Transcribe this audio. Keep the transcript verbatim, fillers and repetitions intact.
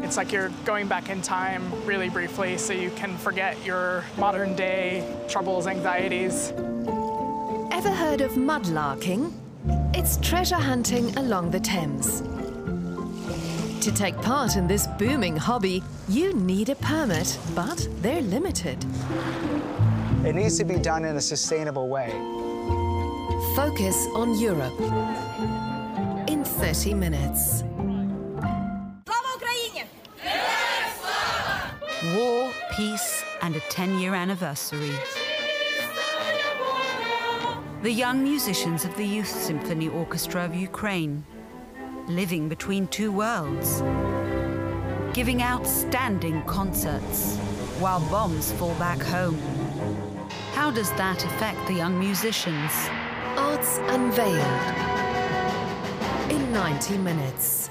It's like you're going back in time really briefly so you can forget your modern day troubles, anxieties. Ever heard of mudlarking? It's treasure hunting along the Thames. To take part in this booming hobby, you need a permit, but they're limited. It needs to be done in a sustainable way. Focus on Europe in thirty minutes. War, peace, and a ten-year anniversary. The young musicians of the Youth Symphony Orchestra of Ukraine, living between two worlds, giving outstanding concerts while bombs fall back home. How does that affect the young musicians? Arts Unveiled in ninety minutes.